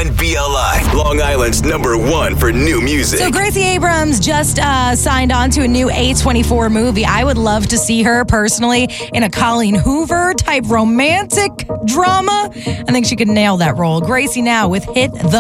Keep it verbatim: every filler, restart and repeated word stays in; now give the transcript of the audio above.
one B L I, Long Island's number one for new music. So Gracie Abrams just uh, signed on to a new A twenty-four movie. I would love to see her personally in a Colleen Hoover type romantic drama. I think she could nail that role. Gracie now with Hit the